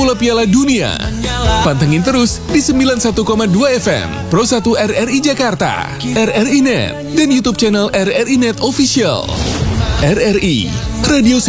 Bola Piala Dunia. Pantengin terus di 91,2 FM Pro 1 RRI Jakarta, RRI Net, dan YouTube channel RRI Net Official. RRI Radio